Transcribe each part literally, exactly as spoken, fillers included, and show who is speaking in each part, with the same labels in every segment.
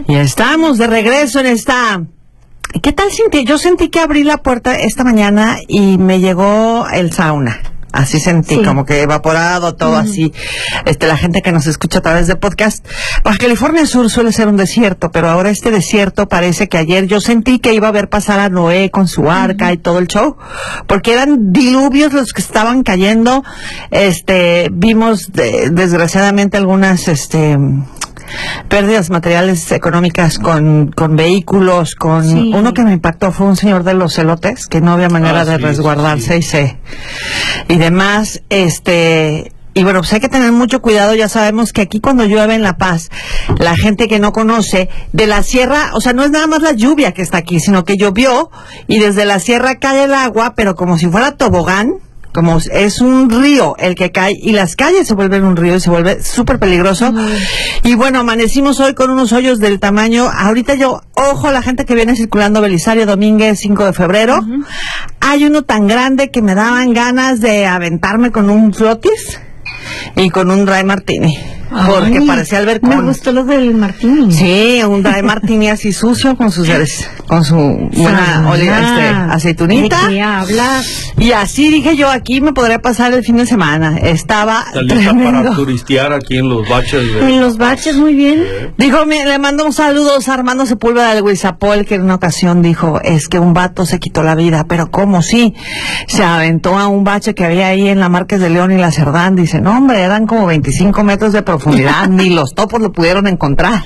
Speaker 1: Y estamos de regreso en esta... ¿Qué tal sentí? Yo sentí que abrí la puerta esta mañana y me llegó el sauna. Así sentí, sí. Como que evaporado, todo uh-huh. así. Este, la gente que nos escucha a través de podcast. Baja California Sur suele ser un desierto, pero ahora este desierto parece que ayer yo sentí que iba a ver pasar a Noé con su arca uh-huh. y todo el show, porque eran diluvios los que estaban cayendo. Este, vimos de, desgraciadamente algunas, este... pérdidas materiales económicas con, con vehículos, con sí. Uno que me impactó fue un señor de los elotes que no había manera ah, de sí, resguardarse sí. y se y demás, este y bueno, pues hay que tener mucho cuidado. Ya sabemos que aquí cuando llueve en La Paz, la gente que no conoce de la sierra, o sea, no es nada más la lluvia que está aquí, sino que llovió y desde la sierra cae el agua, pero como si fuera tobogán. Como es un río el que cae y las calles se vuelven un río y se vuelve súper peligroso. Uh-huh. Y bueno, amanecimos hoy con unos hoyos del tamaño. Ahorita yo, ojo, la gente que viene circulando Belisario Domínguez, cinco de febrero. Uh-huh. Hay uno tan grande que me daban ganas de aventarme con un flotis y con un dry martini. Porque Ay, parecía albercón.
Speaker 2: Me gustó lo del martini.
Speaker 1: Sí, un dry martini así sucio con sus con su buena oliva, este, aceitunita.
Speaker 2: ¿De qué hablas?
Speaker 1: Y así dije yo, aquí me podría pasar el fin de semana. Estaba
Speaker 3: lista para turistear aquí en los baches. De...
Speaker 2: En los baches, muy bien.
Speaker 1: Dijo, me, le mando un saludo a Armando Sepúlveda del Huizapol, que en una ocasión dijo, es que un vato se quitó la vida, pero ¿cómo sí? Se aventó a un bache que había ahí en la Márquez de León y la Cerdán. Dice, no hombre, eran como veinticinco metros de profundidad, ni los topos lo pudieron encontrar.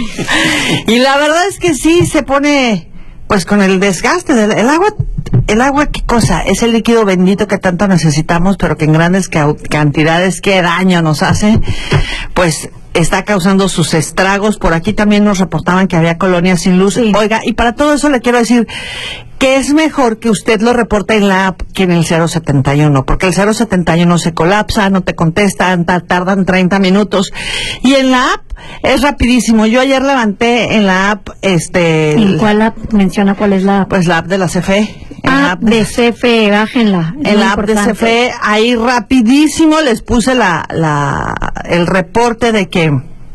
Speaker 1: Y la verdad es que sí se pone, pues con el desgaste del el agua. El agua, ¿qué cosa? Es el líquido bendito que tanto necesitamos, pero que en grandes ca- cantidades, qué daño nos hace, pues está causando sus estragos. Por aquí también nos reportaban que había colonias sin luz. Sí. Oiga, y para todo eso le quiero decir que es mejor que usted lo reporte en la app que en el cero setenta y uno, porque el cero setenta y uno se colapsa, no te contestan, tardan treinta minutos, y en la app es rapidísimo. Yo ayer levanté en la app, este...
Speaker 2: ¿En cuál app? Menciona cuál es la app.
Speaker 1: Pues la app de la C F E.
Speaker 2: Ah, app de C F E, bájenla.
Speaker 1: En la app de C F E, ahí rapidísimo les puse la, la, el reporte de que,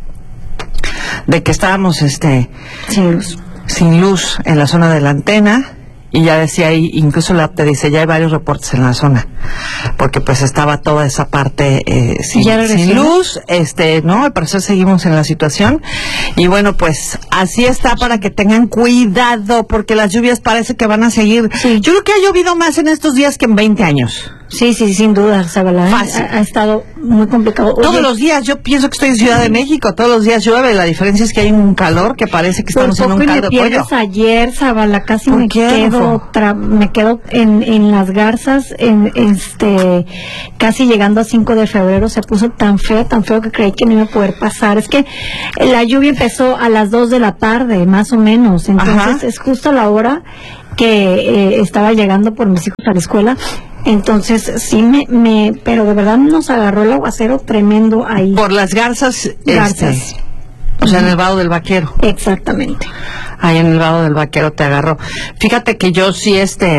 Speaker 1: de que estábamos, este...
Speaker 2: sin luz.
Speaker 1: Sin luz en la zona de la antena. Y ya decía ahí, incluso la te dice, ya hay varios reportes en la zona, porque pues estaba toda esa parte eh, sin, sin luz, este, no, al parecer seguimos en la situación, y bueno, pues así está, para que tengan cuidado, porque las lluvias parece que van a seguir. Sí. Yo creo que ha llovido más en estos días que en veinte años.
Speaker 2: Sí, sí, sin duda, Zabala. Ha, ha estado muy complicado. Oye,
Speaker 1: todos los días, yo pienso que estoy en Ciudad de México, todos los días llueve, la diferencia es que hay un calor que parece que estamos en un caldo de pollo.
Speaker 2: Ayer, Zabala, casi me quedo, tra- me quedo en, en las garzas, en, este, casi llegando a cinco de febrero, se puso tan feo, tan feo que creí que no iba a poder pasar. Es que la lluvia empezó a las dos de la tarde, más o menos, entonces Ajá. es justo la hora que eh, estaba llegando por mis hijos a la escuela. Entonces, sí, me, me, pero de verdad nos agarró el aguacero tremendo ahí.
Speaker 1: Por las garzas,
Speaker 2: garzas.
Speaker 1: Este, o sea, en el vado del Vaquero.
Speaker 2: Exactamente.
Speaker 1: Ahí en el vado del Vaquero te agarró. Fíjate que yo sí, este,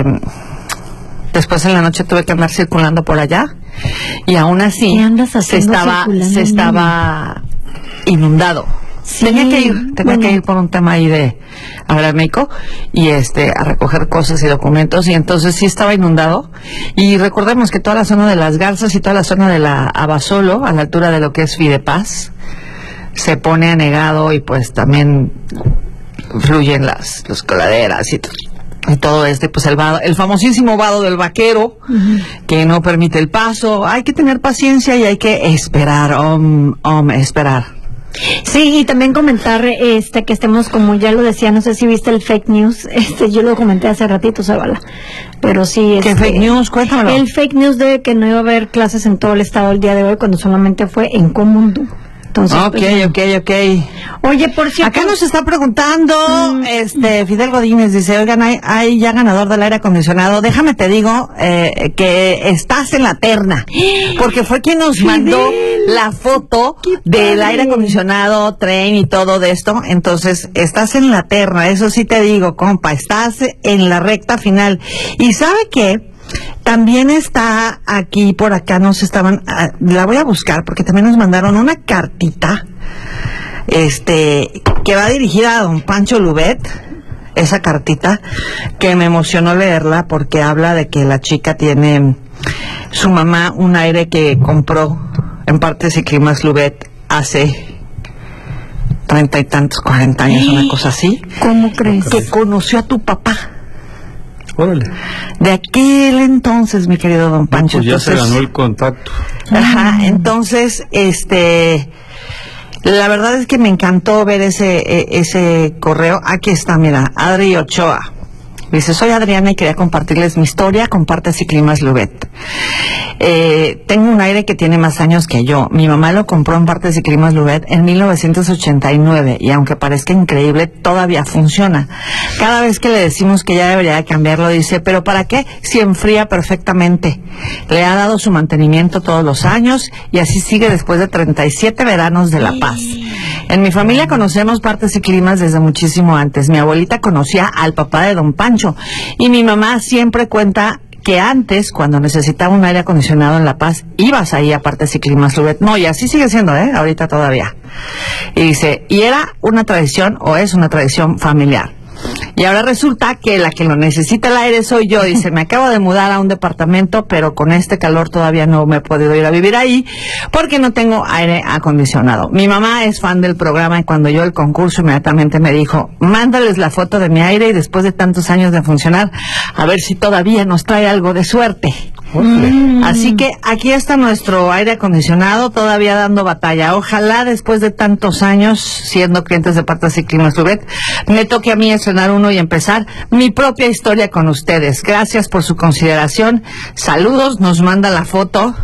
Speaker 1: después en la noche tuve que andar circulando por allá, y aún así se estaba, se estaba inundado. Sí, tenía que ir, tenía bueno. que ir por un tema ahí de hablar al médico y este a recoger cosas y documentos, y entonces sí estaba inundado. Y recordemos que toda la zona de las Garzas y toda la zona de la Abasolo, a la altura de lo que es Fidepaz, se pone anegado, y pues también fluyen las, las coladeras y, y todo este, pues el vado, el famosísimo vado del Vaquero, uh-huh. que no permite el paso. Hay que tener paciencia y hay que esperar, um, um, esperar.
Speaker 2: Sí, y también comentar este que estemos, como ya lo decía, no sé si viste el fake news, este yo lo comenté hace ratito, Zabala, pero sí.
Speaker 1: ¿Qué
Speaker 2: este,
Speaker 1: fake news? Cuéntamelo.
Speaker 2: El fake news de que no iba a haber clases en todo el estado el día de hoy, cuando solamente fue en Comundú. Entonces,
Speaker 1: ok,
Speaker 2: pues,
Speaker 1: ok, ok.
Speaker 2: Oye, por cierto,
Speaker 1: acá nos está preguntando mm, este Fidel Godínez, dice, oigan, hay, hay ya ganador del aire acondicionado. Déjame te digo eh, que estás en la terna, porque fue quien nos Fidel. mandó la foto del aire acondicionado, tren y todo de esto. Entonces, estás en la terna, eso sí te digo, compa, estás en la recta final. ¿Y sabe qué? También está aquí, por acá nos estaban, uh, la voy a buscar porque también nos mandaron una cartita este, que va dirigida a don Pancho Lubet, esa cartita, que me emocionó leerla porque habla de que la chica tiene, su mamá, un aire que compró en Partes y Climas Lubet hace treinta y tantos, cuarenta años, una cosa así.
Speaker 2: ¿Cómo crees?
Speaker 1: Que conoció a tu papá.
Speaker 3: Órale.
Speaker 1: De aquel entonces, mi querido don Pancho.
Speaker 3: Pues ya
Speaker 1: entonces,
Speaker 3: se ganó el contacto.
Speaker 1: Ajá, entonces, este, la verdad es que me encantó ver ese, ese correo. Aquí está, mira, Adri Ochoa. Dice, soy Adriana y quería compartirles mi historia con Partes y Climas Lubet. Eh, tengo un aire que tiene más años que yo. Mi mamá lo compró en Partes y Climas Lubet en mil novecientos ochenta y nueve y aunque parezca increíble, todavía funciona. Cada vez que le decimos que ya debería de cambiarlo, dice, ¿pero para qué? Si enfría perfectamente. Le ha dado su mantenimiento todos los años y así sigue después de treinta y siete veranos de La Paz. En mi familia conocemos Partes y Climas desde muchísimo antes. Mi abuelita conocía al papá de don Pancho y mi mamá siempre cuenta que antes, cuando necesitaba un aire acondicionado en La Paz, ibas ahí a Partes y Climas Lubet. No, y así sigue siendo, ¿eh? Ahorita todavía. Y dice, y era una tradición, o es una tradición familiar. Y ahora resulta que la que lo necesita el aire soy yo. Dice, me acabo de mudar a un departamento, pero con este calor todavía no me he podido ir a vivir ahí porque no tengo aire acondicionado. Mi mamá es fan del programa y cuando yo el concurso inmediatamente me dijo, mándales la foto de mi aire y después de tantos años de funcionar, a ver si todavía nos trae algo de suerte. Mm. Así que aquí está nuestro aire acondicionado todavía dando batalla. Ojalá después de tantos años siendo clientes de Partes y Climas Lubet me toque a mí estrenar uno y empezar mi propia historia con ustedes. Gracias por su consideración. Saludos, nos manda la foto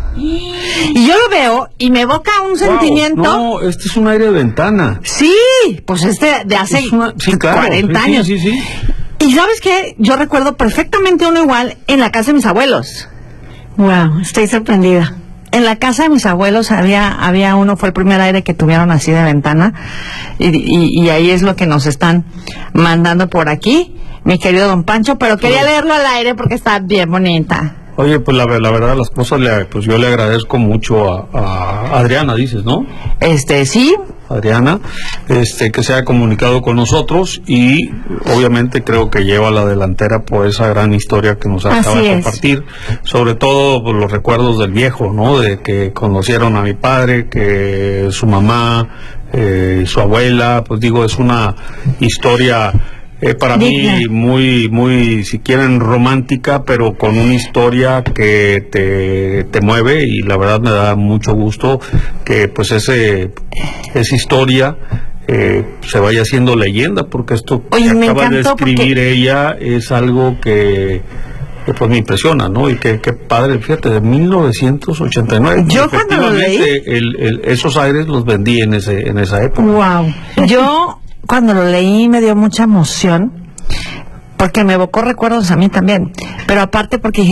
Speaker 1: y yo lo veo y me evoca un wow, sentimiento.
Speaker 3: No, este es un aire de ventana.
Speaker 1: Sí, pues este de hace
Speaker 3: una, sí, claro,
Speaker 1: cuarenta
Speaker 3: sí,
Speaker 1: años.
Speaker 3: Sí, sí, sí.
Speaker 1: Y ¿sabes qué? Yo recuerdo perfectamente uno igual en la casa de mis abuelos.
Speaker 2: Wow, estoy sorprendida.
Speaker 1: En la casa de mis abuelos había había uno, fue el primer aire que tuvieron así de ventana y, y, y ahí es lo que nos están mandando por aquí, mi querido don Pancho, pero quería leerlo al aire porque está bien bonita.
Speaker 3: Oye, pues la, la verdad las cosas, le, pues yo le agradezco mucho a, a Adriana, dices, ¿no?
Speaker 1: Este, sí.
Speaker 3: Adriana, este, que se haya comunicado con nosotros y obviamente creo que lleva la delantera por esa gran historia que nos acaba de compartir, sobre todo por los recuerdos del viejo, ¿no? De que conocieron a mi padre, que su mamá, eh, su abuela, pues digo, es una historia Eh, para Digna. mí muy, muy, si quieren, romántica, pero con una historia que te, te mueve y la verdad me da mucho gusto que pues ese esa historia eh, se vaya haciendo leyenda, porque esto
Speaker 1: Oye,
Speaker 3: que acaba de escribir
Speaker 1: porque...
Speaker 3: ella es algo que, que pues me impresiona, ¿no? Y que, que padre, fíjate, de mil novecientos ochenta y nueve.
Speaker 1: Yo cuando lo leí
Speaker 3: el, el, esos aires los vendí en ese en esa época.
Speaker 1: Wow. Yo cuando lo leí me dio mucha emoción porque me evocó recuerdos a mí también, pero aparte porque